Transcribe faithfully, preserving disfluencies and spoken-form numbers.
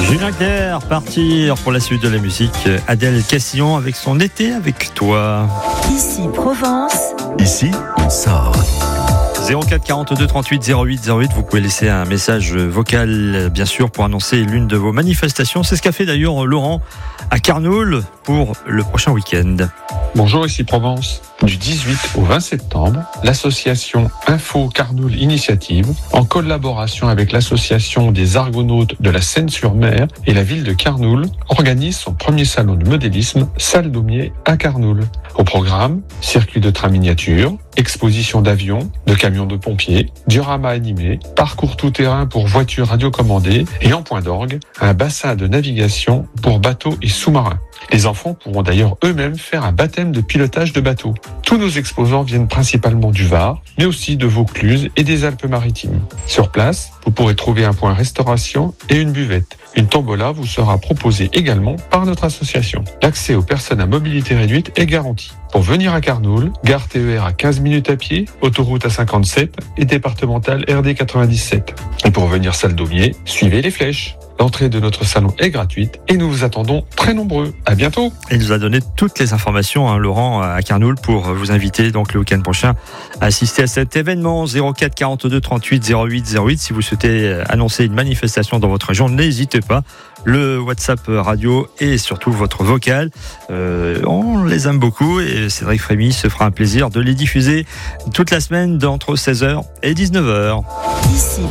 Julien Clerc, partir pour la suite de la musique. Adèle Cassillon avec son été avec toi. Ici Provence. Ici, on sort. zéro quatre quarante-deux trente-huit zéro huit zéro huit, vous pouvez laisser un message vocal, bien sûr, pour annoncer l'une de vos manifestations. C'est ce qu'a fait d'ailleurs Laurent à Carnoules pour le prochain week-end. Bonjour, ici Provence. Du dix-huit au vingt septembre, l'association Info Carnoules Initiative, en collaboration avec l'association des Argonautes de la Seine-sur-Mer et la ville de Carnoules, organise son premier salon de modélisme Salle Daumier à Carnoules. Au programme, circuit de train miniature, exposition d'avions, de camions de pompiers, diorama animé, parcours tout-terrain pour voitures radiocommandées et en point d'orgue, un bassin de navigation pour bateaux et sous-marins. Les enfants pourront d'ailleurs eux-mêmes faire un baptême de pilotage de bateau. Tous nos exposants viennent principalement du Var, mais aussi de Vaucluse et des Alpes-Maritimes. Sur place, vous pourrez trouver un point restauration et une buvette. Une tombola vous sera proposée également par notre association. L'accès aux personnes à mobilité réduite est garanti. Pour venir à Carnoules, gare T E R à quinze minutes à pied, autoroute A cinquante-sept et départementale R D quatre-vingt-dix-sept. Et pour venir Salle Daumier, suivez les flèches. L'entrée de notre salon est gratuite et nous vous attendons très nombreux. À bientôt. Il nous a donné toutes les informations, hein, Laurent, à Carnoules, pour vous inviter donc le week-end prochain à assister à cet événement. zéro quatre quarante-deux trente-huit zéro huit zéro huit. Si vous souhaitez annoncer une manifestation dans votre région, n'hésitez pas. Le WhatsApp radio et surtout votre vocal. Euh, on les aime beaucoup et Cédric Frémy se fera un plaisir de les diffuser toute la semaine d'entre seize heures et dix-neuf heures. Ici